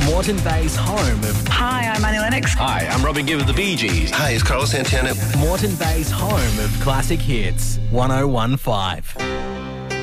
Moreton Bay's home of... Hi, I'm Annie Lennox. Hi, I'm Robin Gibb of the Bee Gees. Hi, it's Carlos Santana. Moreton Bay's home of classic hits, 1015.